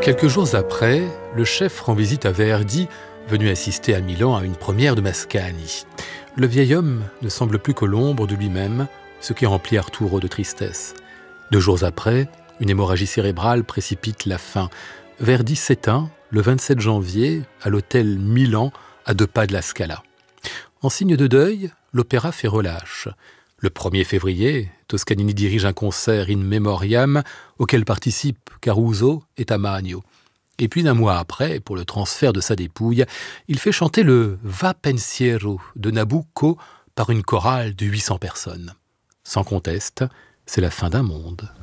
Quelques jours après, le chef rend visite à Verdi, venu assister à Milan à une première de Mascagni. Le vieil homme ne semble plus que l'ombre de lui-même, ce qui remplit Arturo de tristesse. 2 jours après, une hémorragie cérébrale précipite la fin. Verdi s'éteint le 27 janvier à l'hôtel Milan, à 2 pas de la Scala. En signe de deuil, l'opéra fait relâche. Le 1er février, Toscanini dirige un concert in memoriam auquel participent Caruso et Tamagno. Et puis 1 mois après, pour le transfert de sa dépouille, il fait chanter le Va pensiero de Nabucco par une chorale de 800 personnes. Sans conteste, c'est la fin d'un monde.